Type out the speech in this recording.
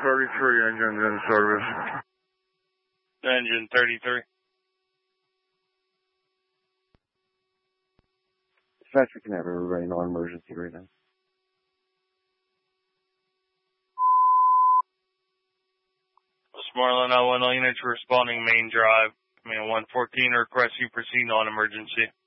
33 engines in service. Engine 33. Dispatcher can have everybody non-emergency right now. Marlin, I want all units responding main drive. 114 request you proceed non-emergency.